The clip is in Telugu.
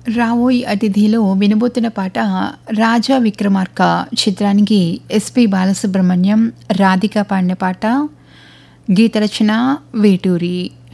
రావోయి అతిథిలో వినబోతున్న పాట 'రాజా విక్రమార్క' చిత్రానికి ఎస్పి బాలసుబ్రహ్మణ్యం, రాధిక పాడిన పాట. గీత రచన వేటూరి.